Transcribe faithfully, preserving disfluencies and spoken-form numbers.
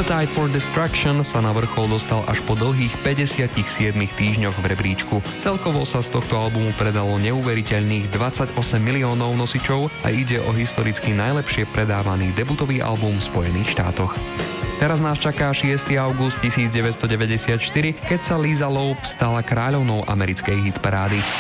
Appetite for Destruction sa na vrchol dostal až po dlhých päťdesiatich siedmich týždňoch v rebríčku. Celkovo sa z tohto albumu predalo neuveriteľných dvadsaťosem miliónov nosičov a ide o historicky najlepšie predávaný debutový album v Spojených štátoch. Teraz nás čaká šiesteho augusta tisícdeväťstodeväťdesiatštyri, keď sa Lisa Loeb stala kráľovnou americkej hitparády.